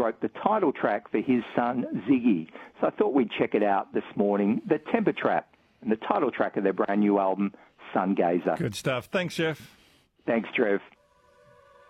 wrote the title track for his son, Ziggy. So I thought we'd check it out this morning, The Temper Trap, and the title track of their brand new album, Sun Gazer. Good stuff. Thanks, Jeff. Thanks, Trev.